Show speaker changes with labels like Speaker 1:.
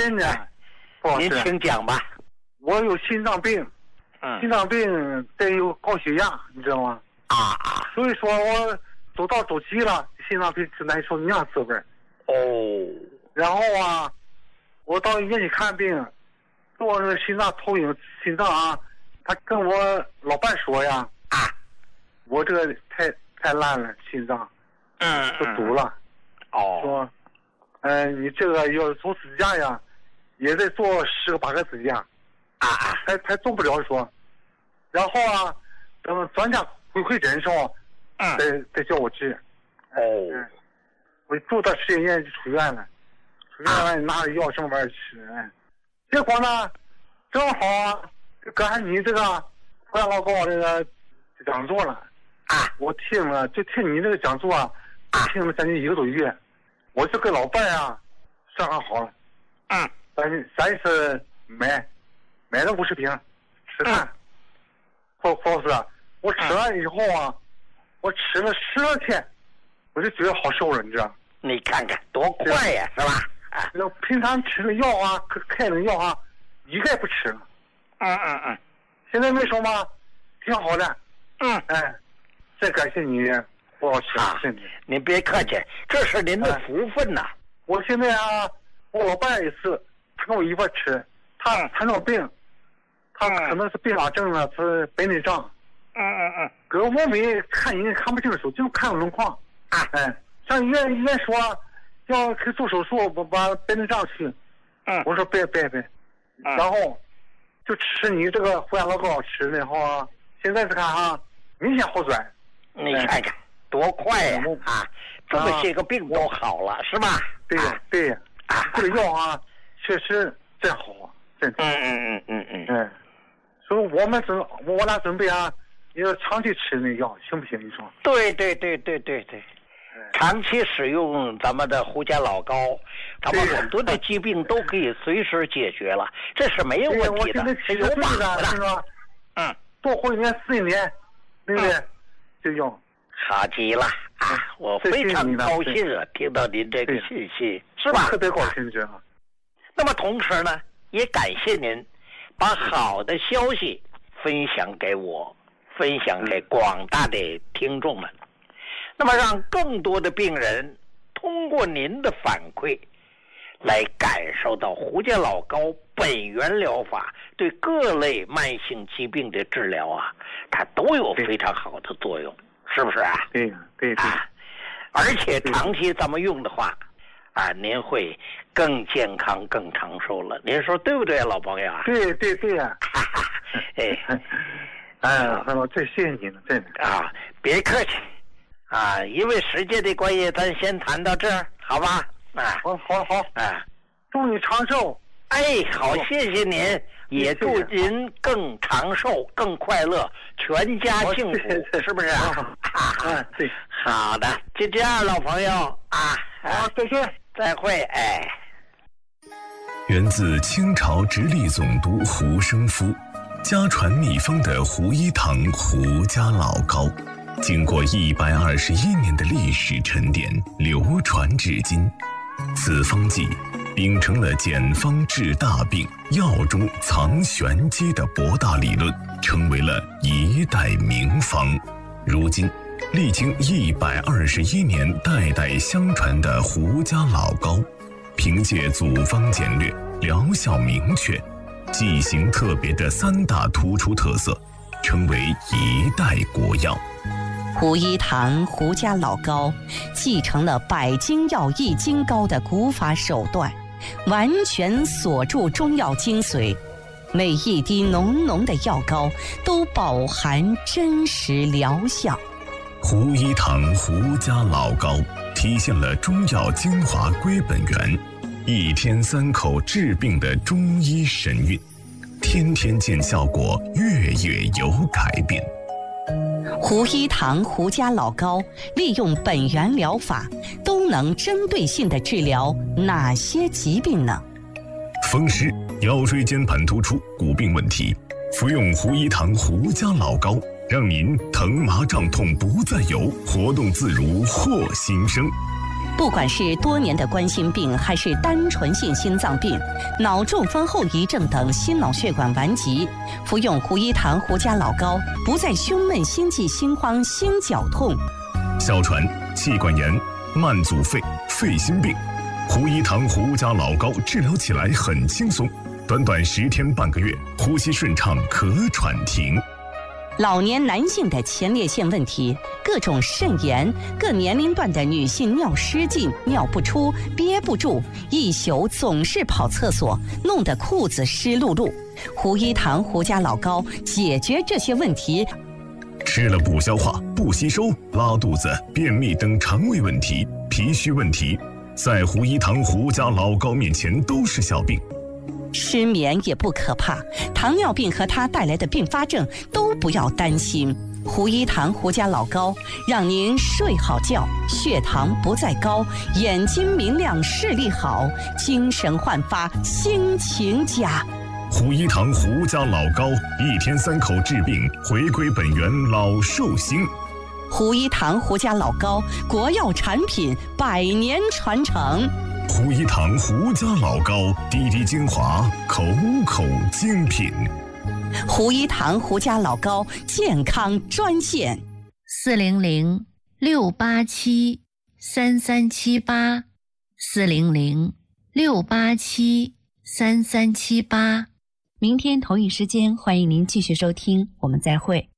Speaker 1: 真的，不好
Speaker 2: 您
Speaker 1: 使。
Speaker 2: 请讲吧。
Speaker 1: 我有心脏病，心脏病再有高血压，你知道吗？所以说我走到走急了，心脏病是难受那样滋味。然后啊，我到医院去看病，做那个心脏投影，心脏啊，他跟我老伴说呀，我这个太烂了，心脏，都堵了。说，你这个要做支架呀，也得做10个8个支架，还做不了说。然后啊，等专家回馈诊的时候，再叫我治。我住到10天就出院了，出院了拿着药什么玩意儿吃，结果呢，正好啊，赶上你这个胡杨老高这个讲座了，我听了就听你这个讲座啊，听了将近1个多月，我就跟老伴啊商量好了，咱是买了50瓶吃看，不是啊，我吃完以后啊，我吃了12天，我就觉得好受了，你知道？
Speaker 2: 你看看多快呀，是吧？
Speaker 1: 那平常吃的药啊，开的药啊，一概不吃了。现在没说嘛，挺好的。再感谢你，胡老师，谢谢你。
Speaker 2: 您别客气，这是您的福分呐。
Speaker 1: 我现在啊，我老伴也是，他跟我一块吃，他糖尿病，他可能是并发症了，是白内障。可我没看人看不清楚，就看轮廓。像医院说要去做手术，把白内障去。我说别，然后就吃你这个胡杨老高吃的话，现在是看啊，明显好转。
Speaker 2: 你看看多快呀！这么些个病都好了，是吧？
Speaker 1: 对，这个药啊，确实真好，真的。所以我俩准备啊，要长期吃那药，行不行？你说？
Speaker 2: 对。长期使用咱们的胡家老高，咱们很多的疾病都可以随时解决了，这是没有问题的，是有把握的，
Speaker 1: 是吧？多活1年4年，对不对？就用。
Speaker 2: 好极了我非常高兴听到您这个信息，是吧？
Speaker 1: 特别高兴，知道。
Speaker 2: 那么同时呢，也感谢您把好的消息分享给我，分享给广大的听众们。那么让更多的病人通过您的反馈来感受到胡家老高本源疗法对各类慢性疾病的治疗啊，它都有非常好的作用，是不是啊？
Speaker 1: 对。
Speaker 2: 而且长期咱们用的话您会更健康更长寿了，您说对不对老朋友啊？
Speaker 1: 对呀。最谢谢你了，真的
Speaker 2: 别客气因为时间的关系，咱先谈到这儿，好吧？
Speaker 1: 好。祝你长寿。
Speaker 2: 好，谢谢您，也祝您更长寿、更快乐，全家幸福，是不是
Speaker 1: 对。
Speaker 2: 好的，就这样，老朋友
Speaker 1: 好，再见，
Speaker 2: 再会。
Speaker 3: 源自清朝直隶总督胡生夫，家传秘方的胡一堂胡家老高。经过121年的历史沉淀，流传至今。此方剂秉承了简方治大病、药中藏玄机的博大理论，成为了一代名方。如今，历经121年代代相传的胡家老高，凭借组方简略、疗效明确、剂型特别的3大突出特色，成为一代国药。
Speaker 4: 胡一堂胡家老高继承了百金药易筋膏的古法手段，完全锁住中药精髓，每一滴浓浓的药膏都饱含真实疗效。
Speaker 3: 胡一堂胡家老高体现了中药精华归本源，一天3口治病的中医神韵，天天见效果，月月有改变。
Speaker 4: 胡一堂胡家老高利用本源疗法，都能针对性地治疗哪些疾病呢？
Speaker 3: 风湿、腰椎间盘突出、骨病问题，服用胡一堂胡家老高，让您疼麻胀痛不再有，活动自如获新生。
Speaker 4: 不管是多年的冠心病，还是单纯性心脏病、脑中风后遗症等心脑血管顽疾，服用胡一堂胡家老膏，不再胸闷、心悸、心慌、心绞痛。
Speaker 3: 哮喘、气管炎、慢阻肺、肺心病，胡一堂胡家老膏治疗起来很轻松，短短10天半个月，呼吸顺畅，咳喘停。
Speaker 4: 老年男性的前列腺问题，各种肾炎，各年龄段的女性尿失禁、尿不出、憋不住，一宿总是跑厕所，弄得裤子湿漉漉。胡一堂胡家老膏解决这些问题。
Speaker 3: 吃了不消化、不吸收、拉肚子、便秘等肠胃问题、脾虚问题，在胡一堂胡家老膏面前都是小病。
Speaker 4: 失眠也不可怕，糖尿病和它带来的并发症都不要担心。胡一堂胡家老膏让您睡好觉，血糖不再高，眼睛明亮，视力好，精神焕发，心情佳。
Speaker 3: 胡一堂胡家老膏，1天3口治病，回归本源，老寿星。
Speaker 4: 胡一堂胡家老膏，国药产品，100年传承。
Speaker 3: 胡一堂胡家老膏，滴滴精华，口口精品。
Speaker 4: 胡一堂胡家老膏健康专线
Speaker 5: 400-687-3378，400-687-3378。
Speaker 4: 明天同一时间，欢迎您继续收听，我们再会。